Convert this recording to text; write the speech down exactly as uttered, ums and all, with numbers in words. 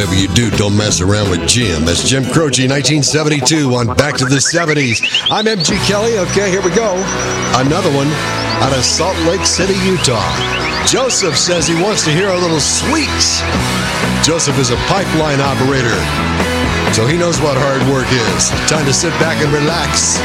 whatever you do, don't mess around with Jim. That's Jim Croce, nineteen seventy-two on Back to the seventies. I'm M G Kelly. Okay, here we go. Another one out of Salt Lake City, Utah. Joseph says he wants to hear a little Sweets. Joseph is a pipeline operator, so he knows what hard work is. Time to sit back and relax.